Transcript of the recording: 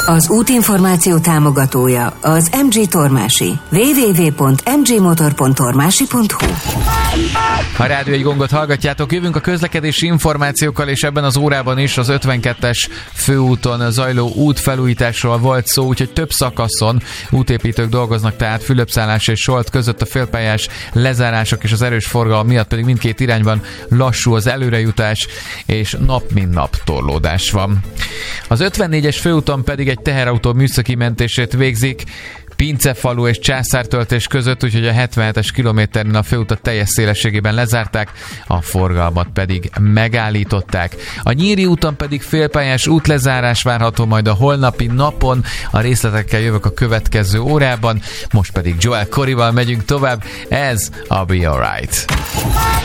Az útinformáció támogatója az MG Tormási. www.mgmotor.tormási.hu. A Rádió Egy Gongot hallgatjátok, jövünk a közlekedési információkkal, és ebben az órában is az 52-es főúton zajló útfelújításról volt szó, úgyhogy több szakaszon útépítők dolgoznak, tehát Fülöpszállás és Solt között a félpályás lezárások és az erős forgalom miatt pedig mindkét irányban lassú az előrejutás, és nap mint nap torlódás van. Az 54-es főúton pedig egy teherautó műszaki mentését végzik, Pincefalu és Császártöltés között, úgyhogy a 77-es kilométernél a főutat teljes szélességében lezárták, a forgalmat pedig megállították. A Nyíri úton pedig félpályás útlezárás várható majd a holnapi napon, a részletekkel jövök a következő órában, most pedig Joel Corryval megyünk tovább, ez a Be Alright.